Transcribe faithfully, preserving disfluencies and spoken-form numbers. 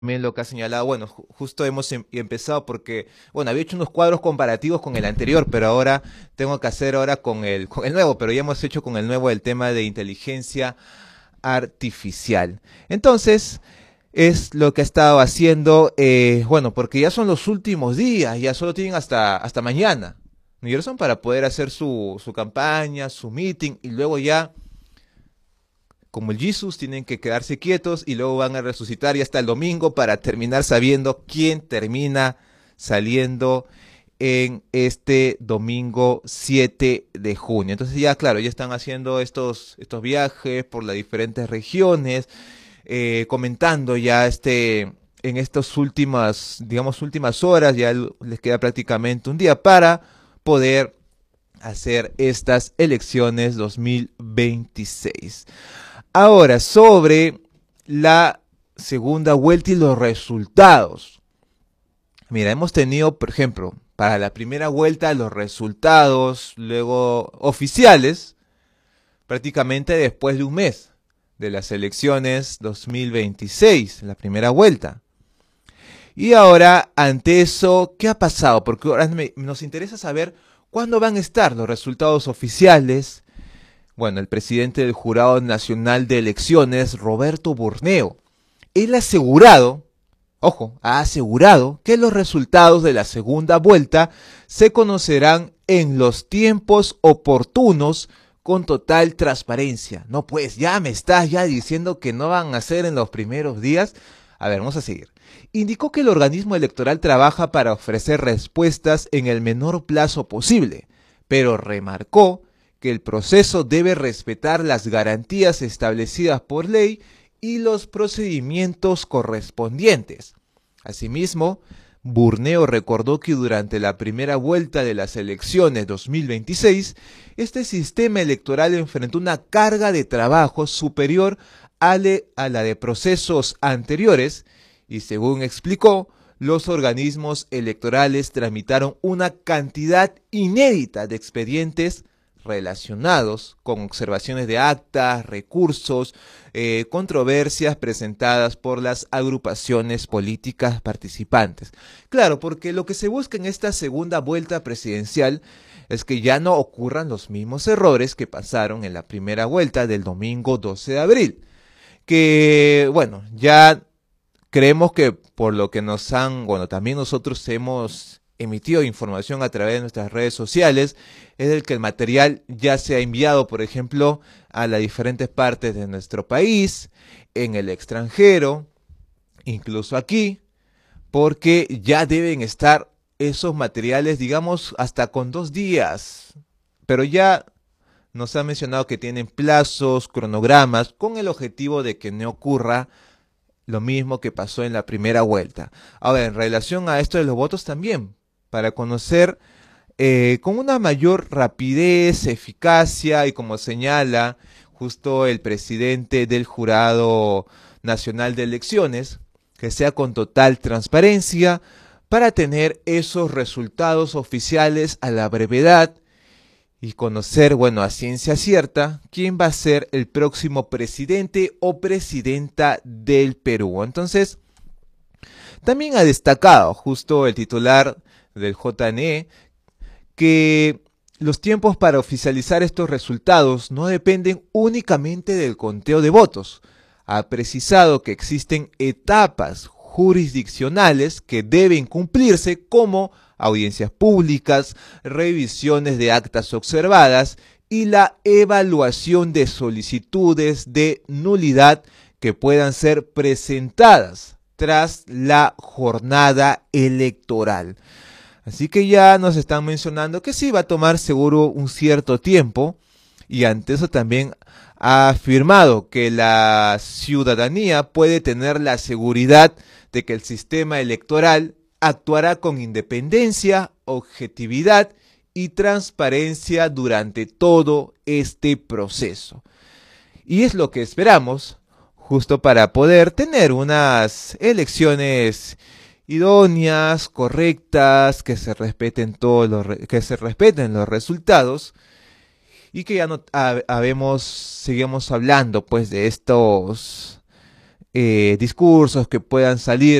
también lo que ha señalado, bueno, ju- justo hemos em- empezado porque, bueno, había hecho unos cuadros comparativos con el anterior, pero ahora tengo que hacer ahora con el, con el nuevo, pero ya hemos hecho con el nuevo el tema de inteligencia artificial. Entonces, es lo que ha estado haciendo, eh, bueno, porque ya son los últimos días, ya solo tienen hasta, hasta mañana, ¿no? Y son para poder hacer su, su campaña, su meeting, y luego ya como el Jesus, tienen que quedarse quietos y luego van a resucitar y hasta el domingo para terminar sabiendo quién termina saliendo en este domingo siete de junio. Entonces ya, claro, ya están haciendo estos, estos viajes por las diferentes regiones, eh, comentando ya este, en estas últimas, digamos, últimas horas, ya les queda prácticamente un día para poder hacer estas elecciones dos mil veintiséis. Ahora, sobre la segunda vuelta y los resultados. Mira, hemos tenido, por ejemplo, para la primera vuelta los resultados luego oficiales prácticamente después de un mes de las elecciones dos mil veintiséis, la primera vuelta. Y ahora, ante eso, ¿qué ha pasado? Porque ahora me, nos interesa saber cuándo van a estar los resultados oficiales. Bueno, el presidente del Jurado Nacional de Elecciones, Roberto Burneo, él ha asegurado, ojo, ha asegurado que los resultados de la segunda vuelta se conocerán en los tiempos oportunos con total transparencia. No, pues ya me estás ya diciendo que no van a ser en los primeros días. A ver, vamos a seguir. Indicó que el organismo electoral trabaja para ofrecer respuestas en el menor plazo posible, pero remarcó que el proceso debe respetar las garantías establecidas por ley y los procedimientos correspondientes. Asimismo, Burneo recordó que durante la primera vuelta de las elecciones dos mil veintiséis, este sistema electoral enfrentó una carga de trabajo superior a, le, a la de procesos anteriores y, según explicó, los organismos electorales tramitaron una cantidad inédita de expedientes relacionados con observaciones de actas, recursos, eh, controversias presentadas por las agrupaciones políticas participantes. Claro, porque lo que se busca en esta segunda vuelta presidencial es que ya no ocurran los mismos errores que pasaron en la primera vuelta del domingo doce de abril. Que, bueno, ya creemos que por lo que nos han, bueno, también nosotros hemos emitido información a través de nuestras redes sociales, es el que el material ya se ha enviado, por ejemplo, a las diferentes partes de nuestro país, en el extranjero, incluso aquí, porque ya deben estar esos materiales, digamos, hasta con dos días. Pero ya nos ha mencionado que tienen plazos, cronogramas, con el objetivo de que no ocurra lo mismo que pasó en la primera vuelta. Ahora, en relación a esto de los votos también, para conocer eh, con una mayor rapidez, eficacia y como señala justo el presidente del Jurado Nacional de Elecciones, que sea con total transparencia para tener esos resultados oficiales a la brevedad y conocer, bueno, a ciencia cierta, quién va a ser el próximo presidente o presidenta del Perú. Entonces, también ha destacado justo el titular del J N E que los tiempos para oficializar estos resultados no dependen únicamente del conteo de votos. Ha precisado que existen etapas jurisdiccionales que deben cumplirse como audiencias públicas, revisiones de actas observadas y la evaluación de solicitudes de nulidad que puedan ser presentadas tras la jornada electoral. Así que ya nos están mencionando que sí va a tomar seguro un cierto tiempo y ante eso también ha afirmado que la ciudadanía puede tener la seguridad de que el sistema electoral actuará con independencia, objetividad y transparencia durante todo este proceso. Y es lo que esperamos, justo para poder tener unas elecciones idóneas, correctas, que se respeten todos los que se respeten los resultados y que ya no habemos seguimos hablando pues de estos eh, discursos que puedan salir